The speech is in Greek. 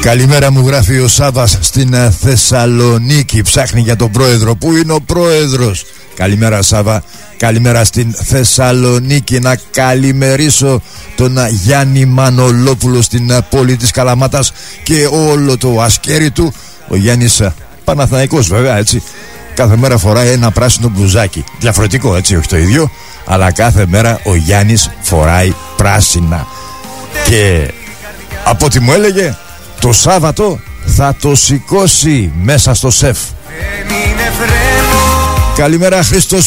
Καλημέρα, μου γράφει ο Σάββας στην Θεσσαλονίκη. Ψάχνει για τον πρόεδρο. Πού είναι ο πρόεδρος? Καλημέρα, Σάββα. Καλημέρα στην Θεσσαλονίκη. Να καλημερίσω τον Γιάννη Μανολόπουλο στην πόλη της Καλαμάτας και όλο το ασκέρι του. Ο Γιάννης Παναθηναϊκός, βέβαια, έτσι. Κάθε μέρα φοράει ένα πράσινο μπλουζάκι. Διαφορετικό, έτσι, όχι το ίδιο, αλλά κάθε μέρα ο Γιάννης φοράει πράσινα. Και από ό,τι μου έλεγε, το Σάββατο θα το σηκώσει μέσα στο σεφ. Καλημέρα, Χρήστος